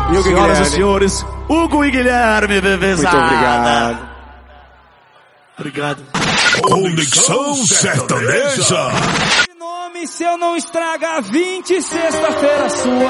Senhoras e senhores, Hugo e Guilherme, bebezada. Muito obrigado. Obrigado. Conexão Sertaneja. Nome se eu não estragar 20 sexta-feira sua.